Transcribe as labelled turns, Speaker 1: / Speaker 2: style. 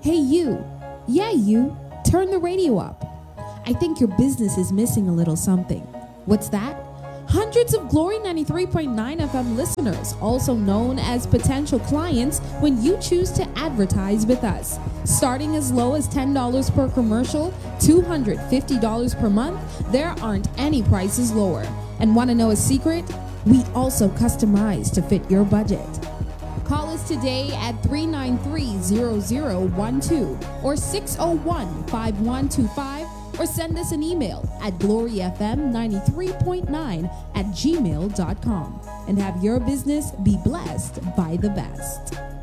Speaker 1: Hey you, yeah you, turn the radio up. I think your business is missing a little something. What's that? Hundreds of Glory 93.9 FM listeners, also known as potential clients, when you choose to advertise with us. Starting as low as $10 per commercial, $250 per month, there aren't any prices lower. And want to know a secret? We also customize to fit your budget. Call us today at 393-0012 or 601-5125 or send us an email at gloryfm93.9 @gmail.com and have your business be blessed by the best.